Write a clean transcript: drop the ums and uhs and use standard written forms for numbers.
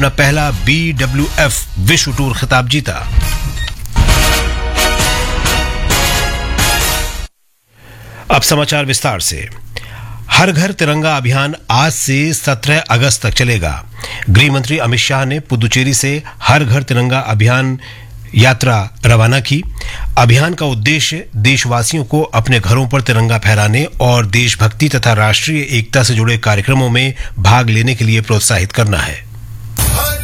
अपना पहला BWF विश्व टूर खिताब जीता। अब समाचार विस्तार से। हर घर तिरंगा अभियान आज से 17 अगस्त तक चलेगा। गृह मंत्री अमित शाह ने पुदुचेरी से हर घर तिरंगा अभियान यात्रा रवाना की। अभियान का उद्देश्य देशवासियों को अपने घरों पर तिरंगा फहराने और देशभक्ति तथा राष्ट्रीय एकता से जुड़े कार्यक्रमों में भाग लेने के लिए प्रोत्साहित करना है।